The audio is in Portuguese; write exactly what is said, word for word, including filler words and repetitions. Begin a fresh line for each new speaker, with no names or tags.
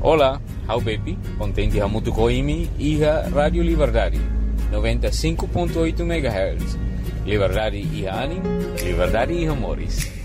Olá, how baby, contente a muito coimi e a Rádio Liberdade, noventa e cinco ponto oito megahertz. Liberdade e ânimo, liberdade e amores.